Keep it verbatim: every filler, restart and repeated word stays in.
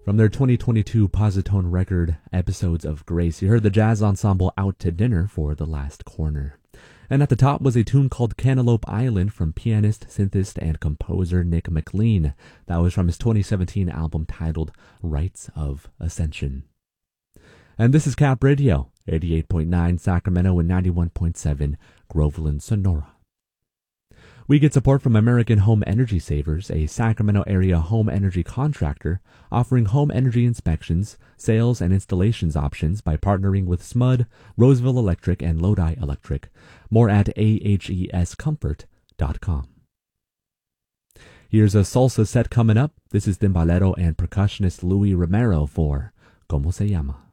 From their twenty twenty-two Positone record, Episodes of Grace, you heard the jazz ensemble Out to Dinner for The Last Corner. And at the top was a tune called Cantaloupe Island from pianist, synthist, and composer Nick McLean. That was from his twenty seventeen album titled Rites of Ascension. And this is Cap Radio, eighty-eight point nine Sacramento and ninety-one point seven Groveland, Sonora. We get support from American Home Energy Savers, a Sacramento area home energy contractor offering home energy inspections, sales, and installations options by partnering with S M U D, Roseville Electric, and Lodi Electric. More at a h e s comfort dot com. Here's a salsa set coming up. This is timbalero and percussionist Louis Romero for Como Se Llama.